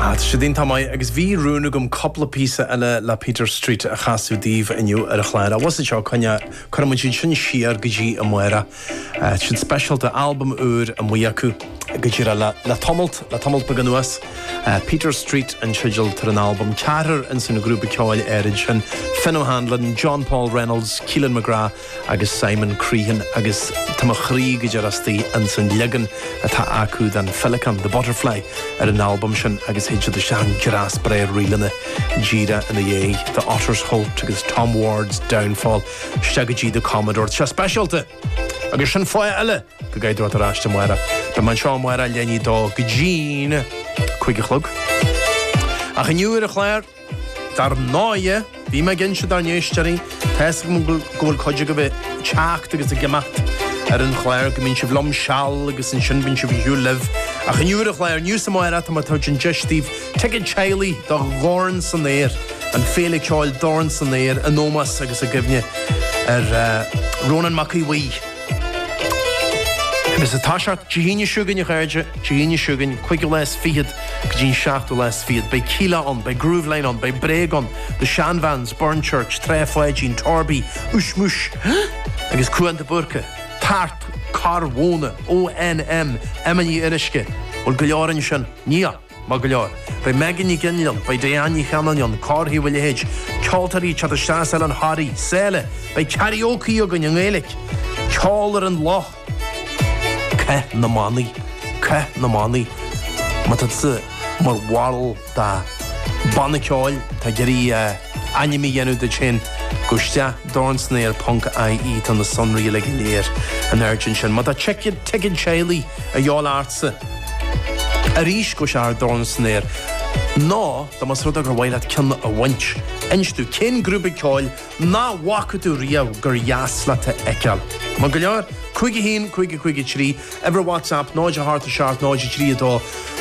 Sidín tamai agus bhí rúnagum coppla písa eile le Peter Street a chasú díomh iniu ar a chláir. A wasna seo chuman sin siar go dtí a muire. Sin specialta album úr a muiacu go dtí le tomult began nuas. Peter Street an siúil tar an album ceathar an sin na grúpa ceáil éirid sin Finn O'Hanlon, John Paul Reynolds, Keelan McGrath agus Simon Crehan agus tá chrí go dearastí an san legan atá acu den Felican, The Butterfly ar an album sin agus héidir de sean gras breir riilena Gira in the dhé, The Otter's Hope agus Tom Ward's Downfall, Stegadí the Commodore. Se specialta agus sin fáil eile go gaiidir a ráiste muire. Ba man seo muire lení dó go ddín chuige chlog. A chaniuúir a chléir dar náie bhí me gin se dar néistearí Thes gúil coide go bheith teacht agus a gemacht ar an chléir go mín se bhlom seall agus an sin bín se bhíú leh. A chaniuúir a chléir níos am áire tá tá sin deistíh tuigid Chailey do Gháin san éir an féla ceáil Dorn san éir an nómas agus a gibhne ar Ronan McAwee. Is a táseart dihíine siúgan i chairde, dihíine siúgan chuige les fiad go dín seachtú les fiad, bei Cíla an, bei Groove Lane an, bei Breg an, the Shanvans, Burnchurch, Trefuigín, Torby, Ushmush, agus Cuan de Burke, Tart, Carwona, ONM, Emily Iriske, ol Gulioran sin, Nia, ma Gulior, bei Megan i Ginlion, bei Diane Chananion, Carhi Willihage, Caltari, Chatastasel an Harry, Sele, bei Karaoke o gan Yngelig, Caller and Loch, Ke na mani, ma tad sy mar wal da banna ceáil ta geri animi yenu da chin gustia Dornsnair punk IE tan the sunreal ag near an urgent sin ma ta checkid tegid Chailey a yall artsa a rish gushar Dornsnair no da mas rudda gur wail at kin a winch enstu kin grúpa ceáil na wakatu riaw gur yasla ta ekal ma gullar Cuige hín, cuige trí, ever WhatsApp, náide harta seart, náide trí adó,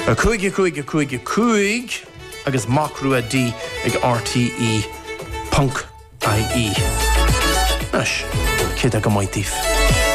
cuige, agus macrú D ag RTE, punk IE. Nes, céad ag a maitíf.